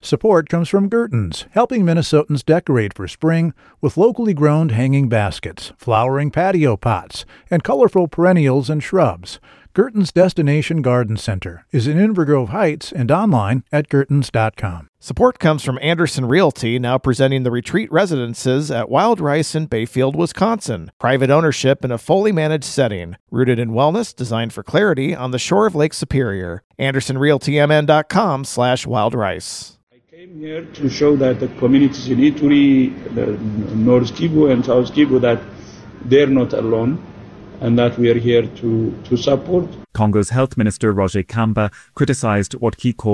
support comes from Gertens, helping Minnesotans decorate for spring with locally grown hanging baskets, flowering patio pots, and colorful perennials and shrubs. Gertens Destination Garden Center is in Inver Grove Heights and online at gertens.com. Support comes from Anderson Realty, now presenting the retreat residences at Wild Rice in Bayfield, Wisconsin. Private ownership in a fully managed setting, rooted in wellness, designed for clarity on the shore of Lake Superior. AndersonRealtyMN.com/wildrice. I came here to show that the communities in Ituri, North Kivu and South Kivu, that they're not alone, and that we are here to support. Congo's Health Minister Roger Kamba criticized what he called